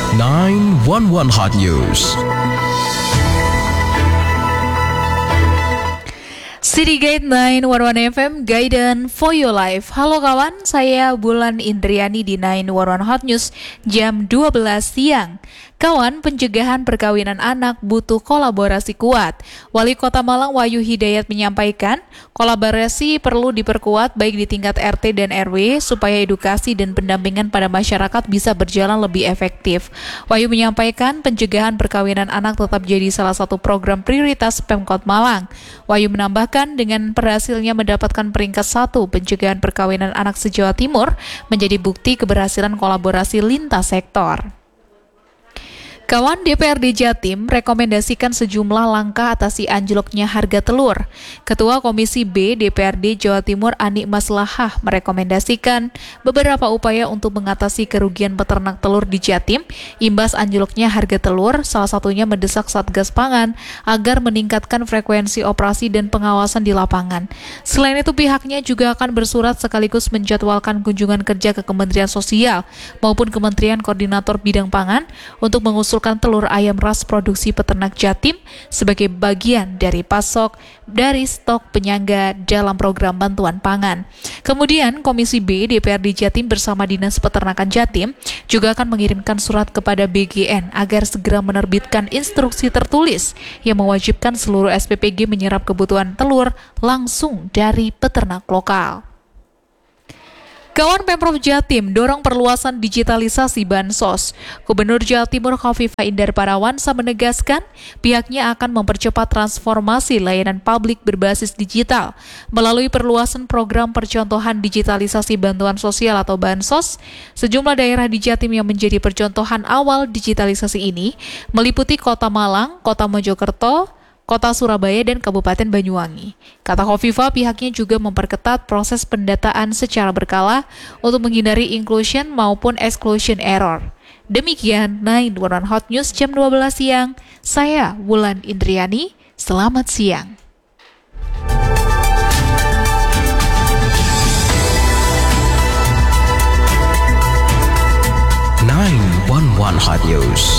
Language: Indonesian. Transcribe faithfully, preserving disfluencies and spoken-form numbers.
nine one one Hot News. Citygate nine one one F M, Guidance for Your Life. Halo kawan, saya Bulan Indriani di nine one one Hot News jam dua belas siang. Kawan, pencegahan perkawinan anak butuh kolaborasi kuat. Wali Kota Malang Wahyu Hidayat menyampaikan, kolaborasi perlu diperkuat baik di tingkat R T dan R W supaya edukasi dan pendampingan pada masyarakat bisa berjalan lebih efektif. Wahyu menyampaikan pencegahan perkawinan anak tetap jadi salah satu program prioritas Pemkot Malang. Wahyu menambahkan, dengan berhasilnya mendapatkan peringkat satu pencegahan perkawinan anak se-Jawa Timur menjadi bukti keberhasilan kolaborasi lintas sektor. Kawan, D P R D Jatim rekomendasikan sejumlah langkah atasi anjloknya harga telur. Ketua Komisi B D P R D Jawa Timur Ani Maslahah merekomendasikan beberapa upaya untuk mengatasi kerugian peternak telur di Jatim imbas anjloknya harga telur, salah satunya mendesak Satgas Pangan agar meningkatkan frekuensi operasi dan pengawasan di lapangan. Selain itu, pihaknya juga akan bersurat sekaligus menjadwalkan kunjungan kerja ke Kementerian Sosial maupun Kementerian Koordinator Bidang Pangan untuk mengusul telur ayam ras produksi peternak Jatim sebagai bagian dari pasok dari stok penyangga dalam program bantuan pangan. Kemudian Komisi B D P R D Jatim bersama Dinas Peternakan Jatim juga akan mengirimkan surat kepada B G N agar segera menerbitkan instruksi tertulis yang mewajibkan seluruh S P P G menyerap kebutuhan telur langsung dari peternak lokal. Kawan, Pemprov Jatim dorong perluasan digitalisasi Bansos. Gubernur Jawa Timur Khofifah Indar Parawansa menegaskan pihaknya akan mempercepat transformasi layanan publik berbasis digital. Melalui perluasan program percontohan digitalisasi bantuan sosial atau Bansos, sejumlah daerah di Jatim yang menjadi percontohan awal digitalisasi ini meliputi Kota Malang, Kota Mojokerto, Kota Surabaya, dan Kabupaten Banyuwangi. Kata Khofifah, pihaknya juga memperketat proses pendataan secara berkala untuk menghindari inclusion maupun exclusion error. Demikian nine one one Hot News jam dua belas siang. Saya Wulan Indriani. Selamat siang. nine one one Hot News.